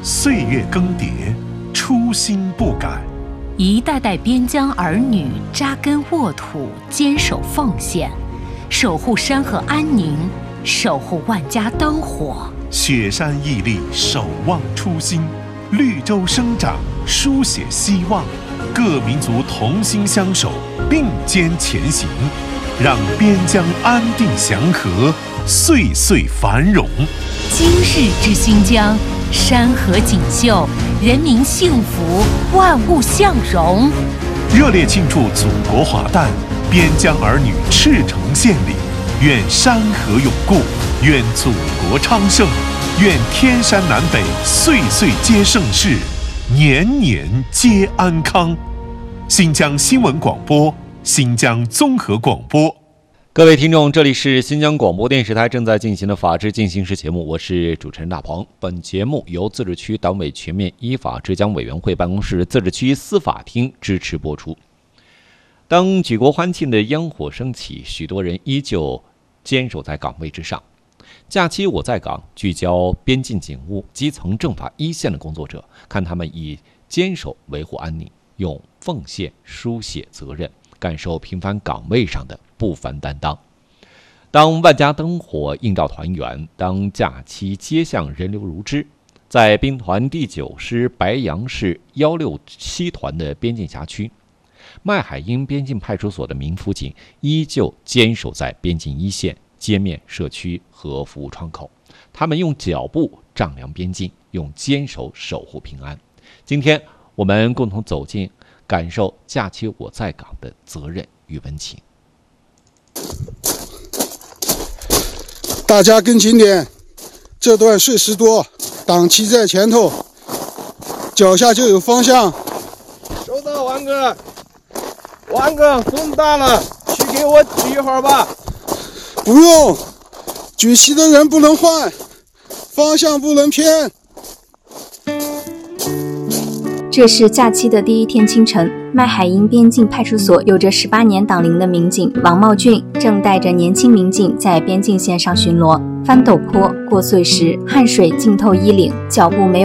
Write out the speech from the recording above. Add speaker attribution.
Speaker 1: 岁月更迭，初心不改。
Speaker 2: 一代代边疆儿女扎根沃土，坚守奉献，守护山河安宁，守护万家灯火。
Speaker 1: 雪山屹立，守望初心；绿洲生长，书写希望。各民族同心相守，并肩前行，让边疆安定祥和，岁岁繁荣。
Speaker 2: 今日之新疆，山河锦绣，人民幸福，万物向荣。
Speaker 1: 热烈庆祝祖国华诞，边疆儿女赤诚献礼。愿山河永固，愿祖国昌盛，愿天山南北岁岁皆盛世，年年皆安康。新疆新闻广播，新疆综合广播。
Speaker 3: 各位听众，这里是新疆广播电视台正在进行的法治进行时节目，我是主持人大鹏。本节目由自治区党委全面依法治疆委员会办公室自治区司法厅支持播出。当举国欢庆的烟火升起，许多人依旧坚守在岗位之上。假期我在岗，聚焦边境警务、基层政法一线的工作者，看他们以坚守维护安宁，用奉献书写责任，感受平凡岗位上的不凡担当。当万家灯火映照团圆，当假期街巷人流如织，在兵团第9师白杨市167团的边境辖区，麦海英边境派出所的民辅警依旧坚守在边境一线、街面、社区和服务窗口，他们用脚步丈量边境，用坚守守护平安。今天我们共同走进，感受假期我在岗的责任与温情。
Speaker 4: 大家跟紧点，这段碎石多，党旗在前头，脚下就有方向。
Speaker 5: 收到，王哥。王哥，风大了，去给我举一会儿吧。
Speaker 4: 不用，举旗的人不能换，方向不能偏。
Speaker 6: 这是假期的第一天清晨，麦海英边境派出所有着18年党龄的民警王茂俊正带着年轻民警在边境线上巡逻，翻陡坡、过碎石，汗水浸透衣领，脚步没有